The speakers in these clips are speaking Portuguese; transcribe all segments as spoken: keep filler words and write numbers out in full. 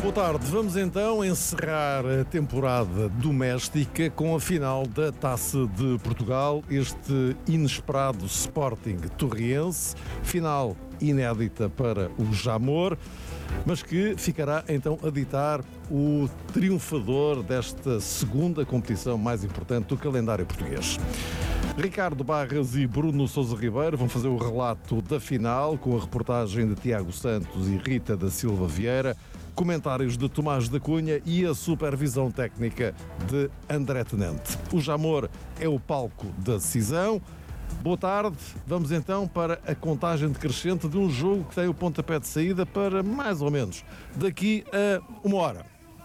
Boa tarde. Vamos então encerrar a temporada doméstica com a final da Taça de Portugal, este inesperado Sporting Torriense, final inédita para o Jamor, mas que ficará então a ditar o triunfador desta segunda competição mais importante do calendário português. Ricardo Barras e Bruno Sousa Ribeiro vão fazer o relato da final com a reportagem de Tiago Santos e Rita da Silva Vieira, comentários de Tomás da Cunha e a supervisão técnica de André Tenente. O Jamor é o palco da decisão. Boa tarde, vamos então para a contagem decrescente de um jogo que tem o pontapé de saída para mais ou menos daqui a uma hora.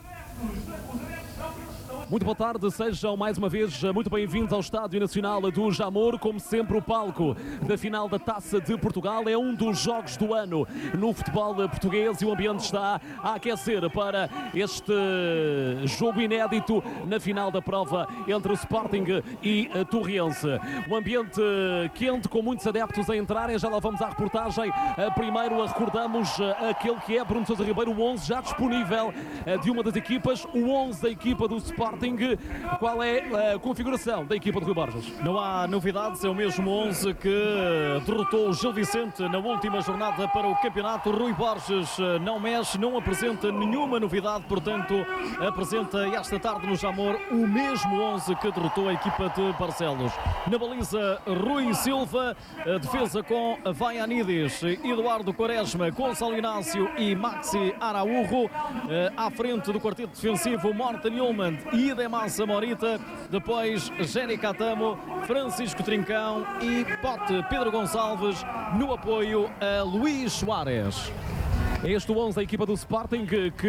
Muito boa tarde, sejam mais uma vez muito bem-vindos ao Estádio Nacional do Jamor. Como sempre, o palco da final da Taça de Portugal é um dos jogos do ano no futebol português e o ambiente está a aquecer para este jogo inédito na final da prova entre o Sporting e a Torriense. Um ambiente quente com muitos adeptos a entrarem, já lá vamos à reportagem. Primeiro recordamos aquele que é Bruno Sousa Ribeiro, o onze já disponível de uma das equipas, o onze da equipa do Sporting. Qual é a configuração da equipa de Rui Borges? Não há novidades, é o mesmo onze que derrotou o Gil Vicente na última jornada para o campeonato. Rui Borges não mexe, não apresenta nenhuma novidade, portanto apresenta esta tarde no Jamor o mesmo onze que derrotou a equipa de Barcelos. Na baliza, Rui Silva, a defesa com Vaianides, Eduardo Quaresma, Gonçalo Inácio e Maxi Araújo. À frente do quarteto defensivo, Morten Newman e Demassa Morita, depois Jerry Catamo, Francisco Trincão e Pote Pedro Gonçalves no apoio a Luís Soares. Este onze da equipa do Sporting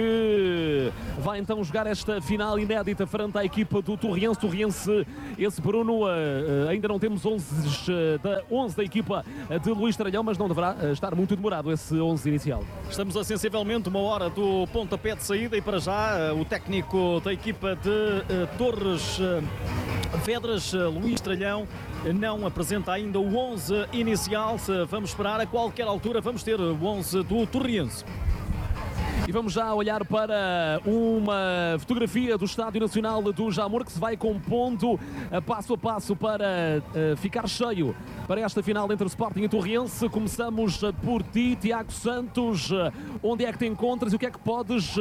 que vai então jogar esta final inédita frente à equipa do Torriense. Torriense, esse Bruno, ainda não temos onze da, onze da equipa de Luís Tralhão, mas não deverá estar muito demorado esse onze inicial. Estamos a sensivelmente uma hora do pontapé de saída e para já o técnico da equipa de uh, Torres uh, Vedras, uh, Luís Tralhão, não apresenta ainda o onze inicial. Vamos esperar, a qualquer altura vamos ter o onze do Torriense. E vamos já olhar para uma fotografia do Estádio Nacional do Jamor que se vai compondo passo a passo para ficar cheio para esta final entre o Sporting e o Torriense. Começamos por ti, Tiago Santos. Onde é que te encontras e o que é que podes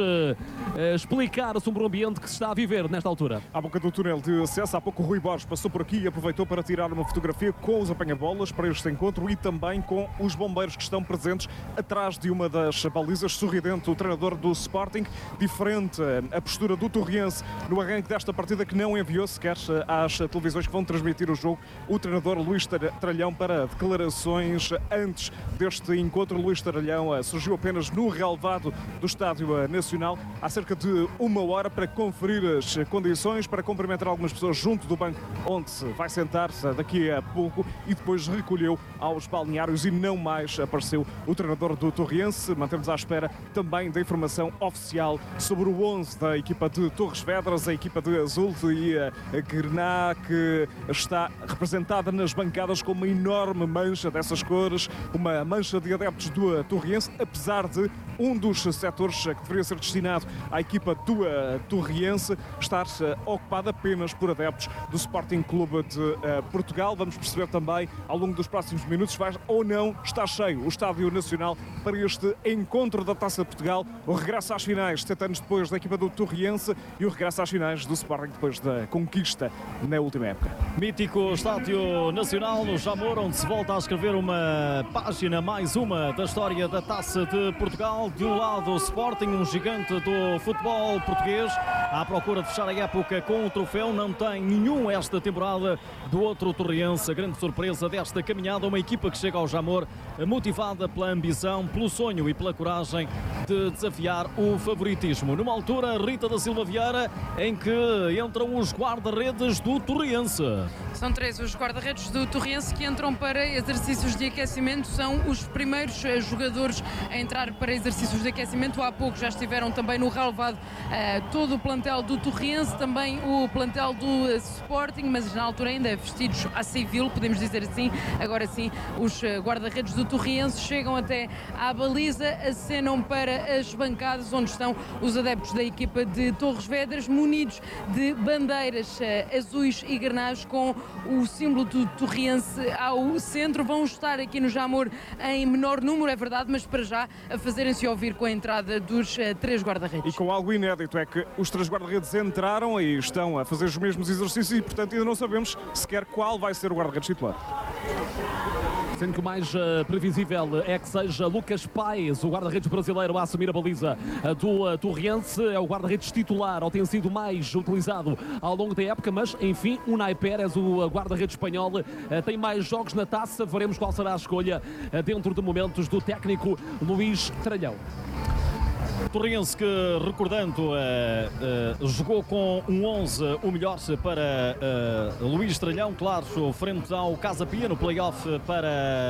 explicar sobre o ambiente que se está a viver nesta altura? À boca do túnel de acesso, há pouco o Rui Borges passou por aqui e aproveitou para tirar uma fotografia com os apanha-bolas para este encontro e também com os bombeiros que estão presentes atrás de uma das balizas. Sorridente o treinador do Sporting, diferente a postura do Torriense no arranque desta partida, que não enviou sequer às televisões que vão transmitir o jogo o treinador Luís Tralhão para declarações antes deste encontro. Luís Tralhão surgiu apenas no relevado do Estádio Nacional há cerca de uma hora para conferir as condições, para cumprimentar algumas pessoas junto do banco onde se vai sentar-se daqui a pouco e depois recolheu aos balneários e não mais apareceu o treinador do Torriense. Mantemos à espera também da informação oficial sobre o onze da equipa de Torres Vedras, a equipa de Azul e a Grená, que está representada nas bancadas com uma enorme mancha dessas cores, uma mancha de adeptos do Torriense, apesar de um dos setores que deveria ser destinado à equipa do Torriense estar ocupado apenas por adeptos do Sporting Clube de Portugal. Vamos perceber também ao longo dos próximos minutos se vai ou não estar cheio o Estádio Nacional para este encontro da Taça de Portugal, o regresso às finais sete anos depois da equipa do Torriense e o regresso às finais do Sporting depois da conquista na última época. Mítico Estádio Nacional no Jamor, onde se volta a escrever uma página, mais uma, da história da Taça de Portugal. De um lado o Sporting, um gigante do futebol português, à procura de fechar a época com o troféu, não tem nenhum esta temporada. Do outro, o Torriense, a grande surpresa desta caminhada, uma equipa que chega ao Jamor motivada pela ambição, pelo sonho e pela coragem de desafiar o favoritismo. Numa altura, Rita da Silva Vieira, em que entram os guarda-redes do Torriense. São três os guarda-redes do Torriense que entram para exercícios de aquecimento. São os primeiros jogadores a entrar para exercícios de aquecimento. Há pouco já estiveram também no relevado uh, todo o plantel do Torriense, também o plantel do uh, Sporting, mas na altura ainda vestidos à civil, podemos dizer assim. Agora sim, os uh, guarda-redes do Torriense chegam até à baliza, acenam para as das bancadas onde estão os adeptos da equipa de Torres Vedras, munidos de bandeiras uh, azuis e granás com o símbolo do Torriense ao centro. Vão estar aqui no Jamor em menor número, é verdade, mas para já a fazerem-se ouvir com a entrada dos uh, três guarda-redes. E com algo inédito, é que os três guarda-redes entraram e estão a fazer os mesmos exercícios e, portanto, ainda não sabemos sequer qual vai ser o guarda-redes titular. Sendo que o mais uh, previsível é que seja Lucas Paes, o guarda-redes brasileiro, a assumir a baliza uh, do uh, Torriense. É o guarda-redes titular, ou tem sido mais utilizado ao longo da época, mas enfim, Unai Pérez, o uh, guarda-redes espanhol, uh, tem mais jogos na taça. Veremos qual será a escolha uh, dentro de momentos do técnico Luís Tralhão. Torriense que, recordando, uh, uh, jogou com um onze o melhor para uh, Luís Tralhão, claro, frente ao Casa Pia no play-off para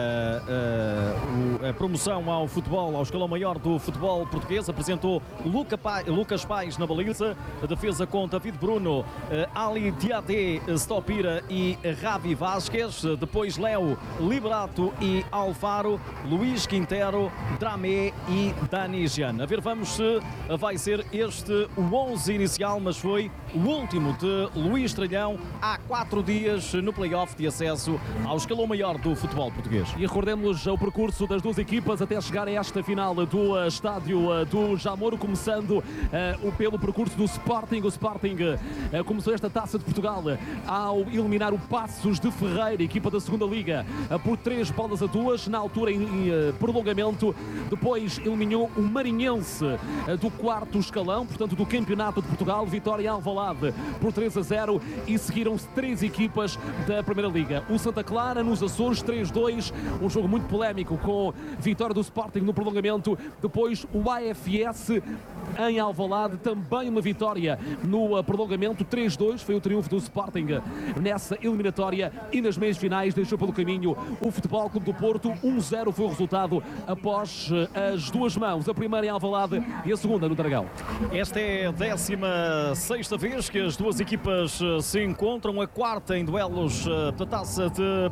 uh, o, a promoção ao futebol, ao escalão maior do futebol português. Apresentou Luca pa, Lucas Paes na baliza, a defesa com David Bruno, uh, Ali Diadé, Stopira e Ravi Vasquez, depois Léo Liberato e Alfaro, Luís Quintero, Dramé e Dani Jean. A ver, vamos se vai ser este o onze inicial, mas foi o último de Luís Tralhão há quatro dias no play-off de acesso ao escalão maior do futebol português. E recordemos o percurso das duas equipas até chegar a esta final do uh, estádio uh, do Jamor, começando uh, pelo percurso do Sporting. O Sporting uh, começou esta Taça de Portugal uh, ao eliminar o Passos de Ferreira, equipa da segunda Liga, uh, por três bolas a duas, na altura em, em uh, prolongamento. Depois eliminou o Marinhense uh, do quarto escalão, portanto do Campeonato de Portugal, vitória em Alvalade por três a zero, e seguiram-se três equipas da Primeira Liga. O Santa Clara nos Açores três dois, um jogo muito polémico com vitória do Sporting no prolongamento. Depois o A F S em Alvalade, também uma vitória no prolongamento, três dois, foi o triunfo do Sporting nessa eliminatória, e nas meias finais deixou pelo caminho o Futebol Clube do Porto. um zero foi o resultado após as duas mãos, a primeira em Alvalade e a segunda no Dragão. Esta é a décima sexta vez que as duas equipas se encontram, a quarta em duelos da Taça de